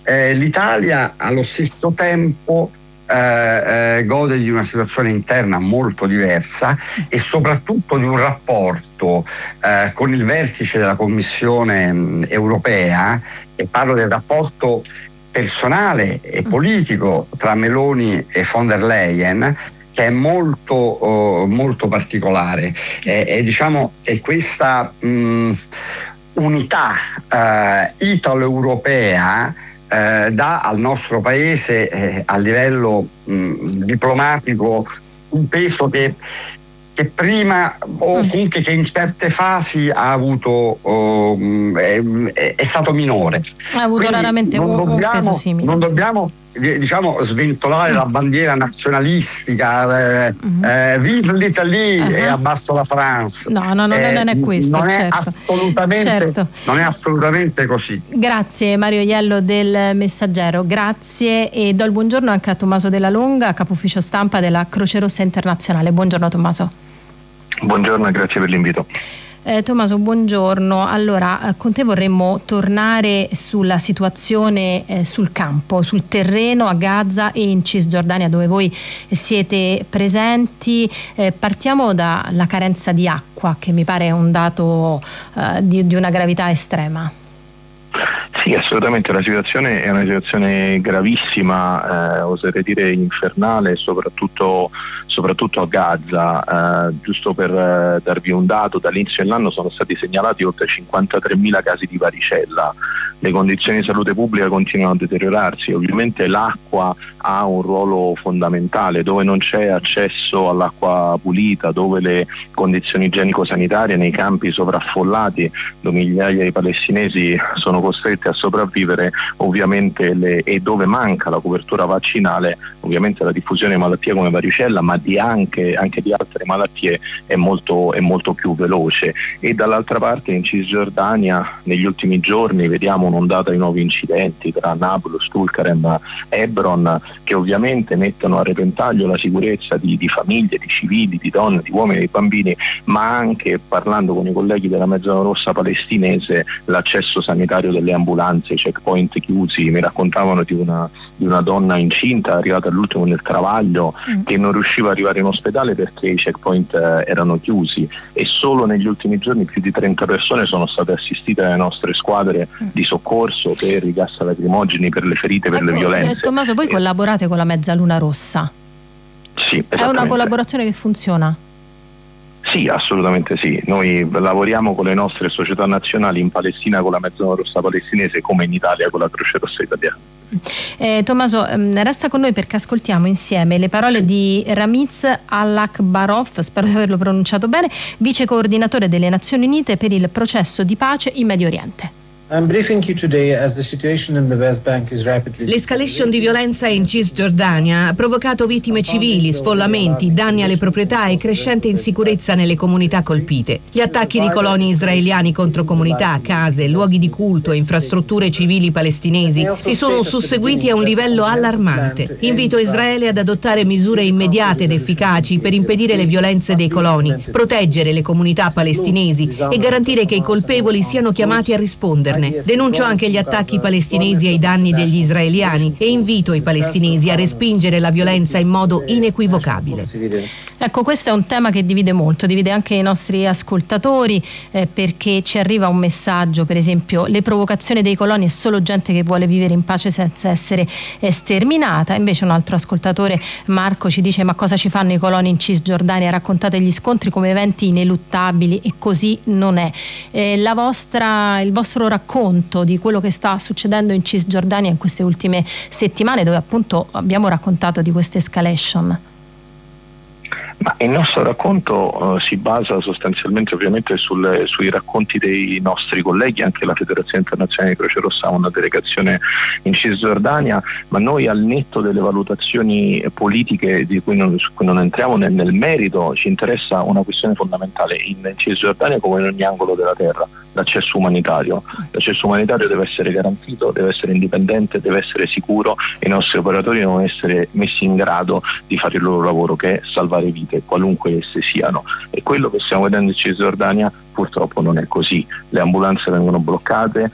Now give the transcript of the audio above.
L'Italia allo stesso tempo gode di una situazione interna molto diversa e soprattutto di un rapporto con il vertice della Commissione europea, e parlo del rapporto personale e politico tra Meloni e von der Leyen, che è molto particolare. Diciamo che questa unità italo-europea dà al nostro paese a livello diplomatico un peso che prima, o comunque che in certe fasi ha avuto è stato minore. Ha avuto quindi raramente un peso simile. Non dobbiamo sventolare la bandiera nazionalistica, vive l'Italie e abbasso la France. No, non è questo. Non certo. Non è assolutamente così. Grazie Mario Iello del Messaggero, grazie, e do il buongiorno anche a Tommaso Della Longa, capo ufficio stampa della Croce Rossa Internazionale. Buongiorno Tommaso. Buongiorno e grazie per l'invito. Tommaso, buongiorno. Allora, con te vorremmo tornare sulla situazione sul campo, sul terreno a Gaza e in Cisgiordania, dove voi siete presenti. Partiamo dalla carenza di acqua, che mi pare un dato di una gravità estrema. Sì, assolutamente, la situazione è una situazione gravissima, oserei dire infernale, soprattutto a Gaza. Giusto per darvi un dato, dall'inizio dell'anno sono stati segnalati oltre 53.000 casi di varicella. Le condizioni di salute pubblica continuano a deteriorarsi. Ovviamente l'acqua ha un ruolo fondamentale. Dove non c'è accesso all'acqua pulita, dove le condizioni igienico-sanitarie nei campi sovraffollati, dove migliaia di palestinesi sono costretti a sopravvivere, ovviamente e dove manca la copertura vaccinale, ovviamente la diffusione di malattie come varicella, ma anche di altre malattie è molto più veloce. E dall'altra parte in Cisgiordania negli ultimi giorni vediamo un'ondata di nuovi incidenti tra Nablus, Tulkarem, Hebron, che ovviamente mettono a repentaglio la sicurezza di famiglie, di civili, di donne, di uomini e di bambini, ma anche, parlando con i colleghi della Mezzaluna Rossa palestinese, l'accesso sanitario delle ambulanze, i checkpoint chiusi. Mi raccontavano di una donna incinta arrivata all'ultimo nel travaglio che non riusciva ad arrivare in ospedale perché i checkpoint erano chiusi, e solo negli ultimi giorni più di 30 persone sono state assistite dalle nostre squadre di soccorso per i gas lacrimogeni, per le ferite, per le violenze. Tommaso, voi collaborate con la Mezzaluna Rossa? Sì, è una collaborazione che funziona? Sì, assolutamente sì. Noi lavoriamo con le nostre società nazionali in Palestina con la Mezzaluna Rossa palestinese, come in Italia con la Croce Rossa italiana. Tommaso, resta con noi perché ascoltiamo insieme le parole di Ramiz Al-Akbarov, spero di averlo pronunciato bene, vice coordinatore delle Nazioni Unite per il processo di pace in Medio Oriente. L'escalation di violenza in Cisgiordania ha provocato vittime civili, sfollamenti, danni alle proprietà e crescente insicurezza nelle comunità colpite. Gli attacchi di coloni israeliani contro comunità, case, luoghi di culto e infrastrutture civili palestinesi si sono susseguiti a un livello allarmante. Invito Israele ad adottare misure immediate ed efficaci per impedire le violenze dei coloni, proteggere le comunità palestinesi e garantire che i colpevoli siano chiamati a rispondere. Denuncio anche gli attacchi palestinesi ai danni degli israeliani e invito i palestinesi a respingere la violenza in modo inequivocabile. Ecco, questo è un tema che divide molto, divide anche i nostri ascoltatori, perché ci arriva un messaggio, per esempio: le provocazioni dei coloni è solo gente che vuole vivere in pace senza essere sterminata. Invece un altro ascoltatore, Marco, ci dice: ma cosa ci fanno i coloni in Cisgiordania? Raccontate gli scontri come eventi ineluttabili, e così non è. Il vostro racconto di quello che sta succedendo in Cisgiordania in queste ultime settimane, dove appunto abbiamo raccontato di questa escalation. Ma il nostro racconto si basa sostanzialmente ovviamente sui racconti dei nostri colleghi. Anche la Federazione Internazionale di Croce Rossa ha una delegazione in Cisgiordania, ma noi, al netto delle valutazioni politiche su cui non entriamo nel merito, ci interessa una questione fondamentale in Cisgiordania come in ogni angolo della terra: l'accesso umanitario. L'accesso umanitario deve essere garantito, deve essere indipendente, deve essere sicuro, e i nostri operatori devono essere messi in grado di fare il loro lavoro, che è salvare vite, qualunque esse siano. E quello che stiamo vedendo in Cisgiordania purtroppo non è così. Le ambulanze vengono bloccate,